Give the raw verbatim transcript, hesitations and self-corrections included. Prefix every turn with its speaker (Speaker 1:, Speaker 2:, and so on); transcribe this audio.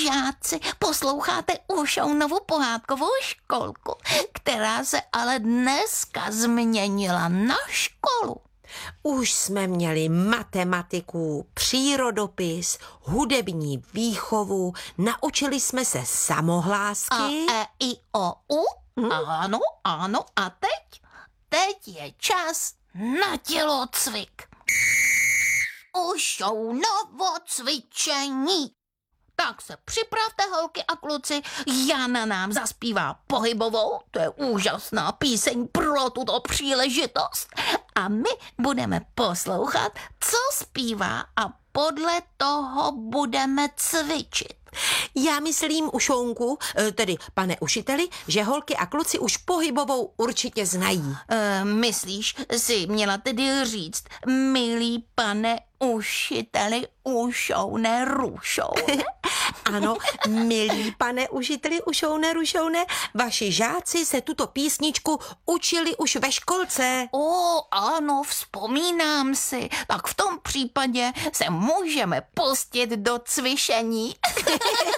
Speaker 1: žáci, posloucháte Ušounovu pohádkovou školku, která se ale dneska změnila na školu.
Speaker 2: Už jsme měli matematiku, přírodopis, hudební výchovu, naučili jsme se samohlásky.
Speaker 1: A, e, i, o, u? Hmm? Ano, ano, a teď? Teď je čas na tělocvik. Ušounovo cvičení. Tak se připravte, holky a kluci, Jana nám zaspívá pohybovou, to je úžasná píseň pro tuto příležitost. A my budeme poslouchat, co zpívá a podle toho budeme cvičit.
Speaker 2: Já myslím, Ušounku, tedy pane učiteli, že holky a kluci už pohybovou určitě znají.
Speaker 1: E, myslíš, si měla tedy říct, milý pane učiteli Ušoune Rušoune?
Speaker 2: Ano, milí pane učiteli Ušoune Rušoune, vaši žáci se tuto písničku učili už ve školce.
Speaker 1: O, ano, vzpomínám si. Tak v tom případě se můžeme pustit do cvičení.